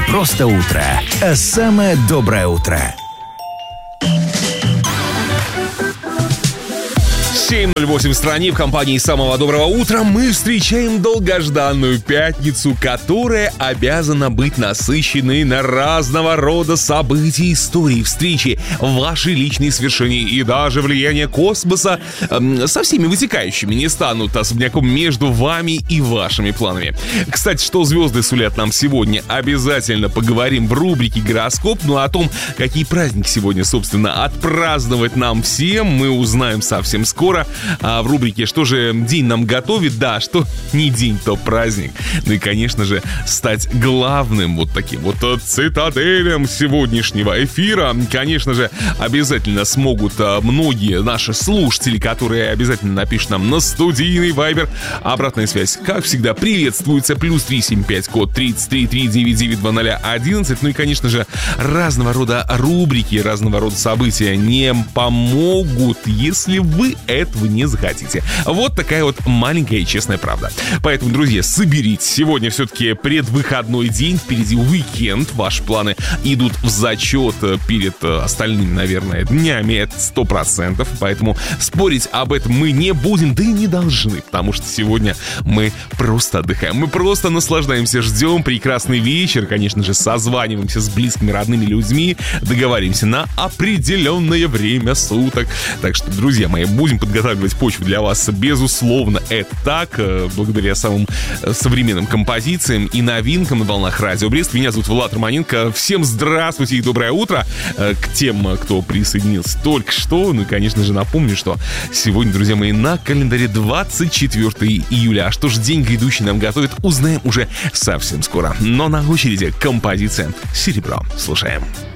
просто утро, а самое доброе утро. 7:08 в стране. В компании «Самого доброго утра» мы встречаем долгожданную пятницу, которая обязана быть насыщенной на разного рода события, истории, встречи, ваши личные свершения и даже влияние космоса со всеми вытекающими не станут особняком между вами и вашими планами. Кстати, что звезды сулят нам сегодня, обязательно поговорим в рубрике «Гороскоп». Ну а о том, какие праздники сегодня, собственно, отпраздновать нам всем, мы узнаем совсем скоро. А в рубрике «Что же день нам готовит?» Да, что не день, то праздник. Ну и, конечно же, стать главным вот таким вот цитаделем сегодняшнего эфира. Конечно же, обязательно смогут многие наши слушатели, которые обязательно напишут нам на студийный вайбер. Обратная связь, как всегда, приветствуется. +3 75 код 33 399 2011. Ну и, конечно же, разного рода рубрики, разного рода события не помогут, если вы этого не захотите. Вот такая вот маленькая и честная правда. Поэтому, друзья, соберитесь. Сегодня все-таки предвыходной день, впереди уикенд. Ваши планы идут в зачет перед остальными, наверное, днями. Это 100%. Поэтому спорить об этом мы не будем, да и не должны. Потому что сегодня мы просто отдыхаем. Мы просто наслаждаемся, ждем прекрасный вечер. Конечно же, созваниваемся с близкими, родными людьми. Договоримся на определенное время суток. Так что, друзья мои, будем подготавливать почву для вас, безусловно, это так, благодаря самым современным композициям и новинкам на волнах Радио Брест. Меня зовут Влад Романенко. Всем здравствуйте и доброе утро к тем, кто присоединился только что. Ну и, конечно же, напомню, что сегодня, друзья мои, на календаре 24 июля. А что же день грядущий нам готовит, узнаем уже совсем скоро. Но на очереди композиция «Серебро». Слушаем.